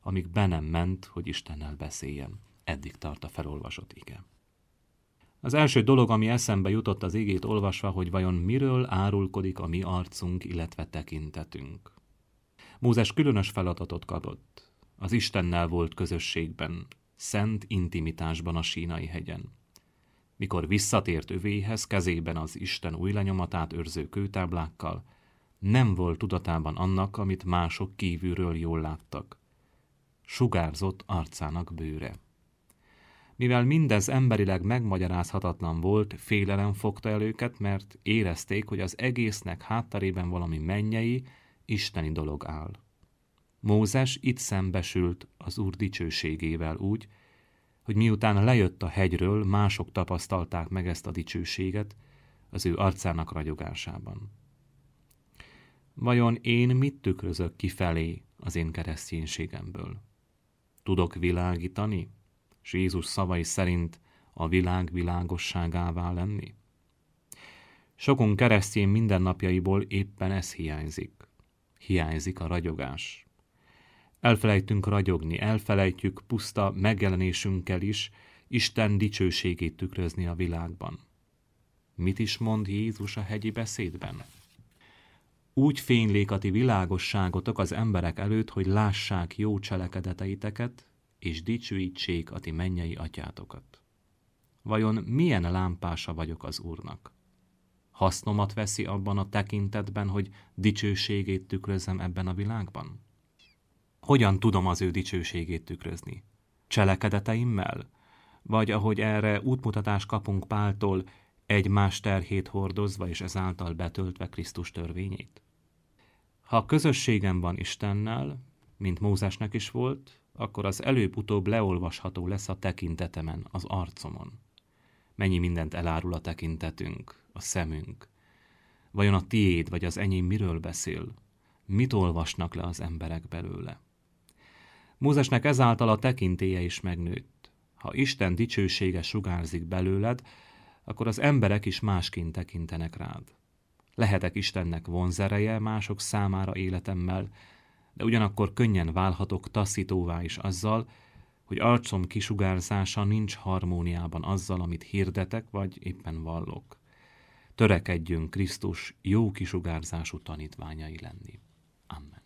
amíg be nem ment, hogy Istennel beszéljen. Eddig tart a felolvasott ige. Az első dolog, ami eszembe jutott az igét olvasva, hogy vajon miről árulkodik a mi arcunk, illetve tekintetünk. Mózes különös feladatot kapott. Az Istennel volt közösségben, szent intimitásban a Sínai hegyen. Mikor visszatért övéhez, kezében az Isten új lenyomatát őrző kőtáblákkal, nem volt tudatában annak, amit mások kívülről jól láttak. Sugárzott arcának bőre. Mivel mindez emberileg megmagyarázhatatlan volt, félelem fogta el őket, mert érezték, hogy az egésznek hátterében valami mennyei, isteni dolog áll. Mózes itt szembesült az Úr dicsőségével úgy, hogy miután lejött a hegyről, mások tapasztalták meg ezt a dicsőséget az ő arcának ragyogásában. Vajon én mit tükrözök kifelé az én kereszténységemből? Tudok világítani, és Jézus szavai szerint a világ világosságává lenni? Sokunk keresztény mindennapjaiból éppen ez hiányzik. Hiányzik a ragyogás. Elfelejtünk ragyogni, elfelejtjük puszta megjelenésünkkel is Isten dicsőségét tükrözni a világban. Mit is mond Jézus a hegyi beszédben? Úgy fénylik a ti világosságotok az emberek előtt, hogy lássák jó cselekedeteiteket, és dicsőítsék a ti mennyei atyátokat. Vajon milyen lámpása vagyok az Úrnak? Hasznomat veszi abban a tekintetben, hogy dicsőségét tükrözzem ebben a világban? Hogyan tudom az ő dicsőségét tükrözni? Cselekedeteimmel? Vagy ahogy erre útmutatást kapunk Páltól, egymás terhét hordozva és ezáltal betöltve Krisztus törvényét? Ha közösségem van Istennel, mint Mózesnek is volt, akkor az előbb-utóbb leolvasható lesz a tekintetemen, az arcomon. Mennyi mindent elárul a tekintetünk, a szemünk. Vajon a tiéd vagy az enyém miről beszél? Mit olvasnak le az emberek belőle? Mózesnek ezáltal a tekintélye is megnőtt. Ha Isten dicsősége sugárzik belőled, akkor az emberek is másként tekintenek rád. Lehetek Istennek vonzereje mások számára életemmel, de ugyanakkor könnyen válhatok taszítóvá is azzal, hogy arcom kisugárzása nincs harmóniában azzal, amit hirdetek, vagy éppen vallok. Törekedjünk Krisztus jó kisugárzású tanítványai lenni. Amen.